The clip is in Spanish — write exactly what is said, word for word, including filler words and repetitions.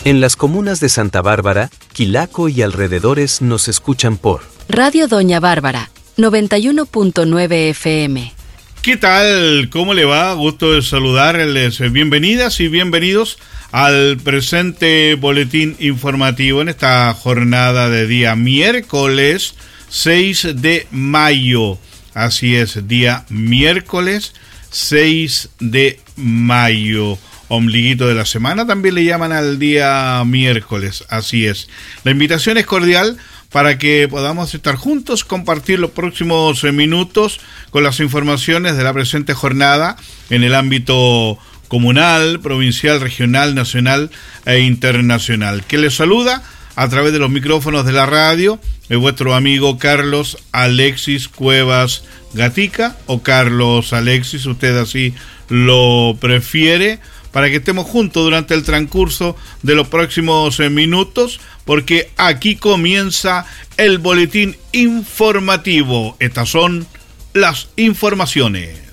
En las comunas de Santa Bárbara, Quilaco y alrededores nos escuchan por Radio Doña Bárbara, noventa y uno punto nueve F M. ¿Qué tal? ¿Cómo le va? Gusto de saludarles. Bienvenidas y bienvenidos al presente boletín informativo en esta jornada de día miércoles seis de mayo. Así es, día miércoles seis de mayo. Ombliguito de la semana también le llaman al día miércoles, así es. La invitación es cordial para que podamos estar juntos, compartir los próximos minutos con las informaciones de la presente jornada en el ámbito comunal, provincial, regional, nacional e internacional. Que les saluda a través de los micrófonos de la radio es vuestro amigo Carlos Alexis Cuevas Gatica, o Carlos Alexis, usted así lo prefiere, para que estemos juntos durante el transcurso de los próximos minutos, porque aquí comienza el boletín informativo. Estas son las informaciones.